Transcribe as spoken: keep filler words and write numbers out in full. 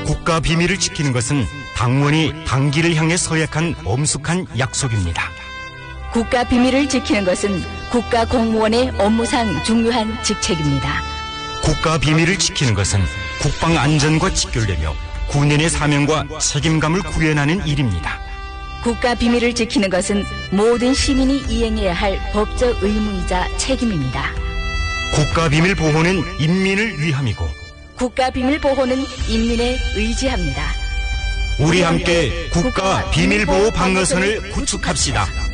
국가 비밀을 지키는 것은 당원이 당기를 향해 서약한 엄숙한 약속입니다. 국가 비밀을 지키는 것은 국가 공무원의 업무상 중요한 직책입니다. 국가 비밀을 지키는 것은 국방 안전과 직결되며 군인의 사명과 책임감을 구현하는 일입니다. 국가 비밀을 지키는 것은 모든 시민이 이행해야 할 법적 의무이자 책임입니다. 국가 비밀 보호는 인민을 위함이고 국가 비밀 보호는 인민에 의지합니다. 우리 함께 국가 비밀 보호 방어선을 구축합시다.